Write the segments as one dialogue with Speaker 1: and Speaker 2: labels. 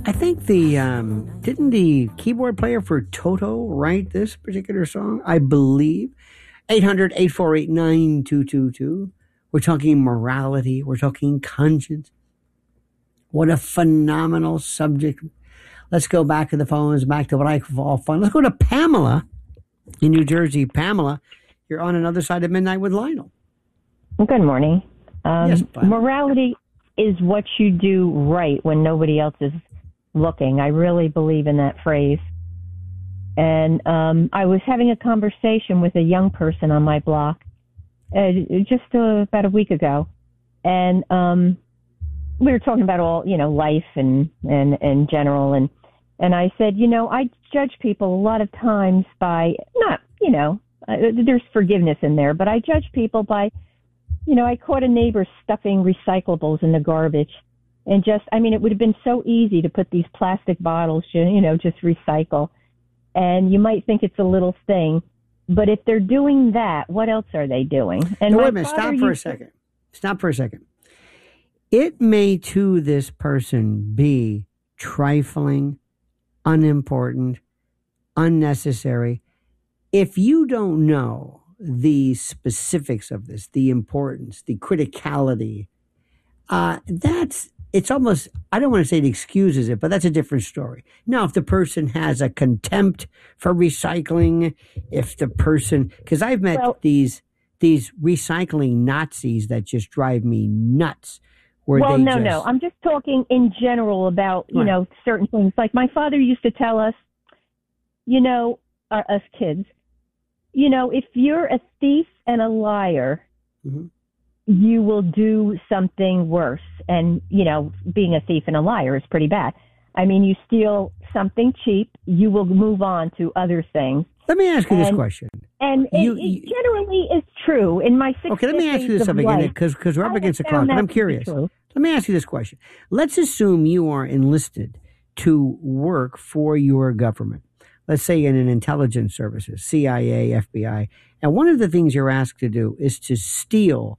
Speaker 1: I think didn't the keyboard player for Toto write this particular song? I believe. 800-848-9222. We're talking morality. We're talking conscience. What a phenomenal subject. Let's go back to the phones, back to what I call fun. Let's go to Pamela in New Jersey. Pamela, you're on another side of midnight with Lionel.
Speaker 2: Good morning.
Speaker 1: Yes,
Speaker 2: morality is what you do right when nobody else is looking. I really believe in that phrase. And I was having a conversation with a young person on my block just about a week ago. And we were talking about all, life and general. And I said, I judge people a lot of times by not, there's forgiveness in there, but I judge people by, I caught a neighbor stuffing recyclables in the garbage. And it would have been so easy to put these plastic bottles, just recycle. And you might think it's a little thing, but if they're doing that, what else are they doing? And
Speaker 1: wait a minute, stop for a second. It may to this person be trifling, unimportant, unnecessary. If you don't know the specifics of this, the importance, the criticality, it's almost, I don't want to say it excuses it, but that's a different story. Now, if the person has a contempt for recycling, if the person, because I've met these recycling Nazis that just drive me nuts.
Speaker 2: No. I'm just talking in general about, certain things. Like my father used to tell us, us kids, if you're a thief and a liar, mm-hmm. you will do something worse. And, being a thief and a liar is pretty bad. I mean, you steal something cheap, you will move on to other things.
Speaker 1: Let me ask you this question.
Speaker 2: And it generally is true. In my 60s,
Speaker 1: okay, let me ask you this again, because we're up against the clock, but I'm curious. Let me ask you this question. Let's assume you are enlisted to work for your government. Let's say in an intelligence services, CIA, FBI. And one of the things you're asked to do is to steal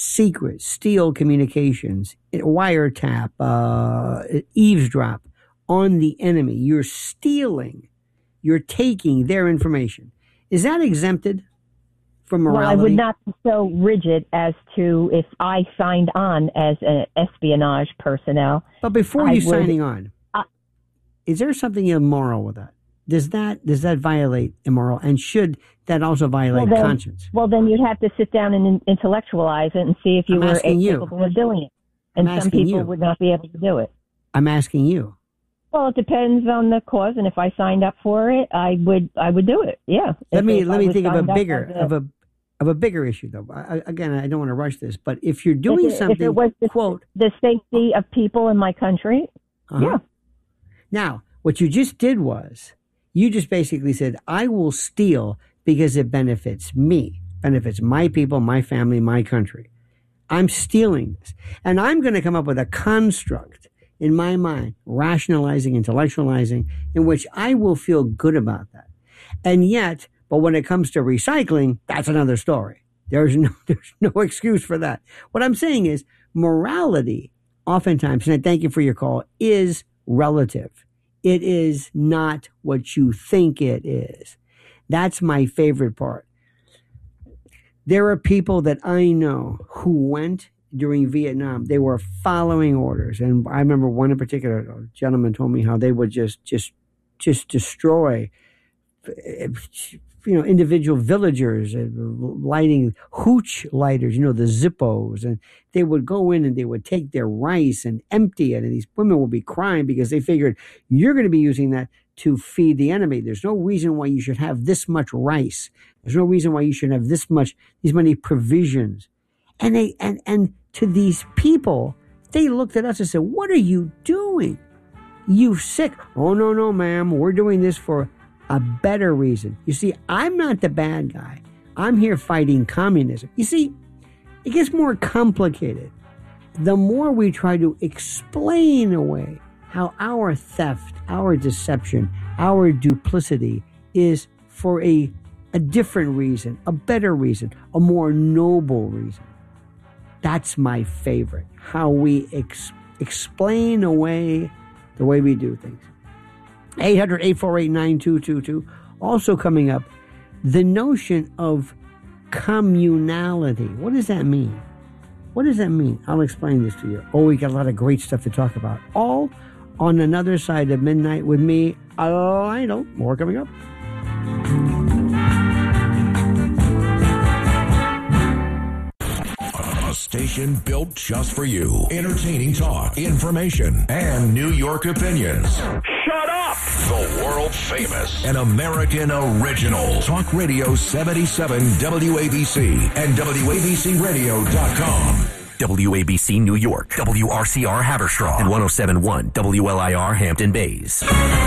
Speaker 1: communications, wiretap, eavesdrop on the enemy. You're stealing. You're taking their information. Is that exempted from morality?
Speaker 2: Well, I would not be so rigid as to if I signed on as an espionage personnel.
Speaker 1: But before signing on, is there something immoral with that? Does that violate immoral? And should that also violate conscience?
Speaker 2: Well, then you'd have to sit down and intellectualize it and see if you were capable of doing it. And some people would not be able to do it.
Speaker 1: I'm asking you.
Speaker 2: Well, it depends on the cause, and if I signed up for it, I would do it. Yeah.
Speaker 1: Let me think of a bigger issue, though. I don't want to rush this, but if you're doing something,
Speaker 2: if it was the safety of people in my country, yeah.
Speaker 1: Now, what you just did was you just basically said, "I will steal because it benefits me, benefits my people, my family, my country. I'm stealing this, and I'm going to come up with a construct." In my mind, rationalizing, intellectualizing, in which I will feel good about that. And yet, but when it comes to recycling, that's another story. There's no excuse for that. What I'm saying is morality, oftentimes, and I thank you for your call, is relative. It is not what you think it is. That's my favorite part. There are people that I know who went during Vietnam. They were following orders. And I remember one in particular, a gentleman told me how they would just destroy, individual villagers, lighting hooch lighters, the Zippos. And they would go in and they would take their rice and empty it. And these women would be crying because they figured you're going to be using that to feed the enemy. There's no reason why you should have this much rice. There's no reason why you should have these many provisions. And to these people, they looked at us and said, "What are you doing? You sick?" "Oh, no, ma'am. We're doing this for a better reason." You see, I'm not the bad guy. I'm here fighting communism. You see, it gets more complicated. The more we try to explain away how our theft, our deception, our duplicity is for a different reason, a better reason, a more noble reason. That's my favorite. How we explain away the way we do things. 800-848-9222. Also coming up, the notion of communality. What does that mean? What does that mean? I'll explain this to you. Oh, we got a lot of great stuff to talk about. All on Another Side of Midnight with me, Lionel. More coming up.
Speaker 3: A station built just for you. Entertaining talk, information, and New York opinions. Shut up! The world famous and American original. Talk Radio 77 WABC and WABCRadio.com.
Speaker 4: WABC New York, WRCR Haverstraw, and 107.1 WLIR Hampton Bays.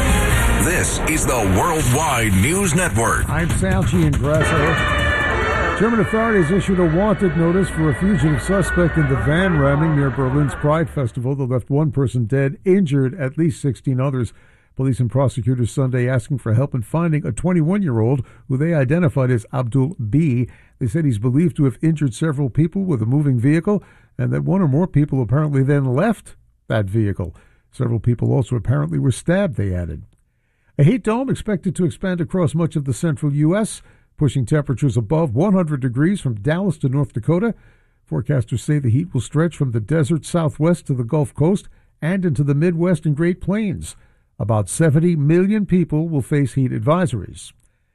Speaker 3: This is the Worldwide News Network.
Speaker 5: I'm Sal Giangrasso. German authorities issued a wanted notice for a fugitive suspect in the van ramming near Berlin's Pride Festival that left one person dead, injured at least 16 others. Police and prosecutors Sunday asking for help in finding a 21-year-old who they identified as Abdul B. They said he's believed to have injured several people with a moving vehicle and that one or more people apparently then left that vehicle. Several people also apparently were stabbed, they added. A heat dome expected to expand across much of the central U.S., pushing temperatures above 100 degrees from Dallas to North Dakota. Forecasters say the heat will stretch from the desert southwest to the Gulf Coast and into the Midwest and Great Plains. About 70 million people will face heat advisories.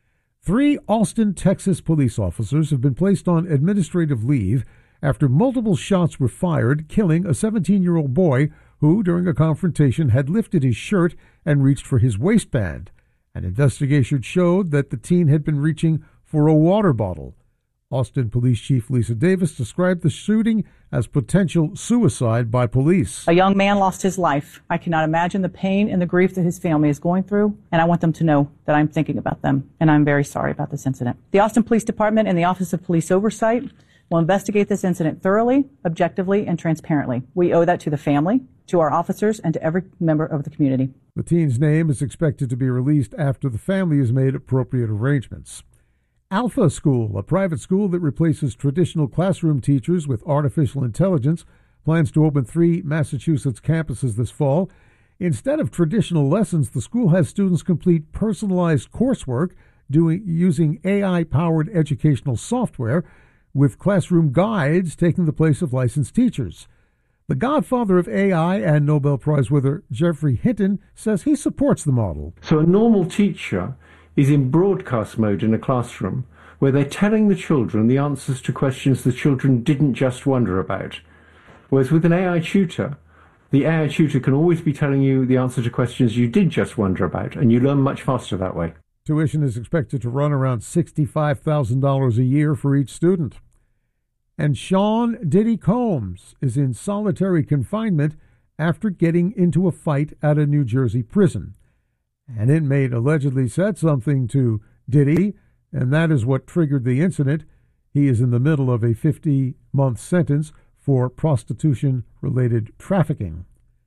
Speaker 5: 3 Austin, Texas police officers have been placed on administrative leave after multiple shots were fired, killing a 17-year-old boy who, during a confrontation, had lifted his shirt and reached for his waistband. An investigation showed that the teen had been reaching for a water bottle. Austin Police Chief Lisa Davis described the shooting as potential suicide by police.
Speaker 6: A young man lost his life. I cannot imagine the pain and the grief that his family is going through, and I want them to know that I'm thinking about them, and I'm very sorry about this incident. The Austin Police Department and the Office of Police Oversight will investigate this incident thoroughly, objectively, and transparently. We owe that to the family, to our officers, and to every member of the community.
Speaker 5: The teen's name is expected to be released after the family has made appropriate arrangements. Alpha School, a private school that replaces traditional classroom teachers with artificial intelligence, plans to open 3 Massachusetts campuses this fall. Instead of traditional lessons, the school has students complete personalized coursework using AI-powered educational software, with classroom guides taking the place of licensed teachers. The godfather of AI and Nobel Prize winner Geoffrey Hinton says he supports the model.
Speaker 7: So a normal teacher is in broadcast mode in a classroom where they're telling the children the answers to questions the children didn't just wonder about. Whereas with an AI tutor, the AI tutor can always be telling you the answer to questions you did just wonder about, and you learn much faster that way.
Speaker 5: Tuition is expected to run around $65,000 a year for each student. And Sean Diddy Combs is in solitary confinement after getting into a fight at a New Jersey prison. An inmate allegedly said something to Diddy, and that is what triggered the incident. He is in the middle of a 50-month sentence for prostitution-related trafficking.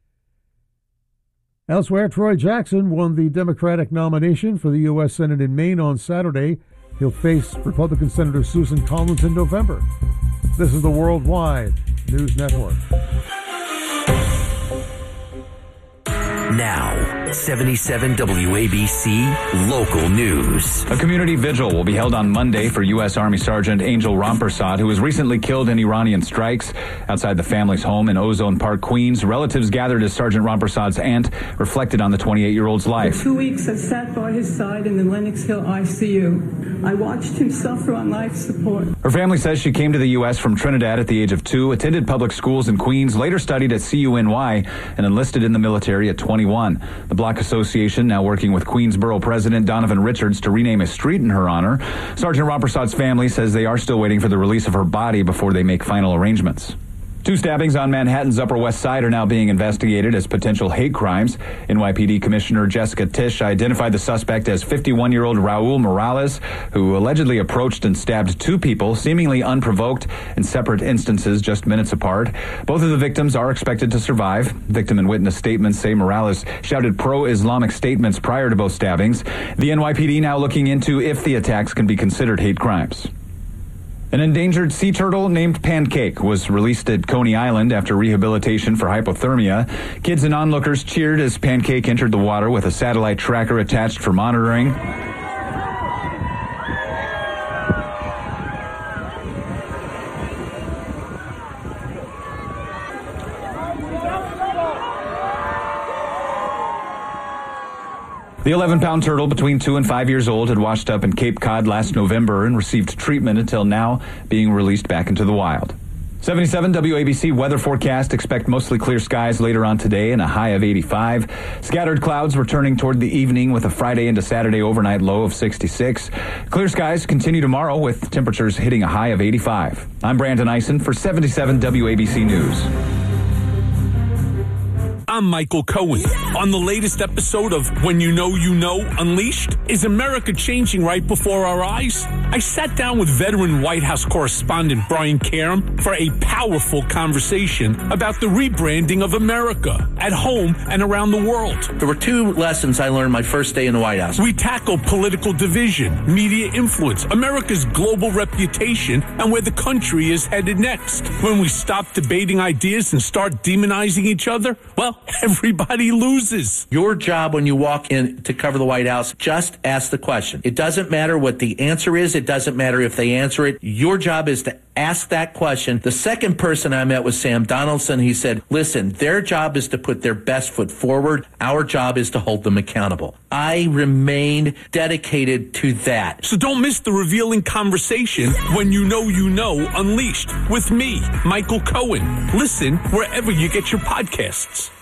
Speaker 5: Elsewhere, Troy Jackson won the Democratic nomination for the U.S. Senate in Maine on Saturday. He'll face Republican Senator Susan Collins in November. This is the Worldwide News Network.
Speaker 4: Now, 77 WABC Local News.
Speaker 8: A community vigil will be held on Monday for U.S. Army Sergeant Angel Rampersad, who was recently killed in Iranian strikes. Outside the family's home in Ozone Park, Queens, relatives gathered as Sergeant Rampersad's aunt reflected on the 28-year-old's life.
Speaker 9: For 2 weeks, I sat by his side in the Lenox Hill ICU. I watched him suffer on life support.
Speaker 8: Her family says she came to the U.S. from Trinidad at the age of 2, attended public schools in Queens, later studied at CUNY, and enlisted in the military at 21. The Block Association now working with Queensboro President Donovan Richards to rename a street in her honor. Sergeant Rampersad's family says they are still waiting for the release of her body before they make final arrangements. 2 stabbings on Manhattan's Upper West Side are now being investigated as potential hate crimes. NYPD Commissioner Jessica Tisch identified the suspect as 51-year-old Raul Morales, who allegedly approached and stabbed 2 people, seemingly unprovoked, in separate instances just minutes apart. Both of the victims are expected to survive. Victim and witness statements say Morales shouted pro-Islamic statements prior to both stabbings. The NYPD now looking into if the attacks can be considered hate crimes. An endangered sea turtle named Pancake was released at Coney Island after rehabilitation for hypothermia. Kids and onlookers cheered as Pancake entered the water with a satellite tracker attached for monitoring. The 11-pound turtle between 2 and 5 years old had washed up in Cape Cod last November and received treatment until now being released back into the wild. 77 WABC weather forecast. Expect mostly clear skies later on today and a high of 85. Scattered clouds returning toward the evening with a Friday into Saturday overnight low of 66. Clear skies continue tomorrow with temperatures hitting a high of 85. I'm Brandon Eisen for 77 WABC News.
Speaker 10: I'm Michael Cohen. On the latest episode of When You Know You Know Unleashed, is America changing right before our eyes? I sat down with veteran White House correspondent Brian Karem for a powerful conversation about the rebranding of America at home and around the world.
Speaker 11: There were 2 lessons I learned my first day in the White House.
Speaker 10: We tackle political division, media influence, America's global reputation, and where the country is headed next. When we stop debating ideas and start demonizing each other, well, everybody loses.
Speaker 11: Your job when you walk in to cover the White House, just ask the question. It doesn't matter what the answer is. It doesn't matter if they answer it. Your job is to ask that question. The second person I met was Sam Donaldson. He said, listen, their job is to put their best foot forward. Our job is to hold them accountable. I remain dedicated to that.
Speaker 10: So don't miss the revealing conversation When You Know You Know Unleashed with me, Michael Cohen. Listen wherever you get your podcasts.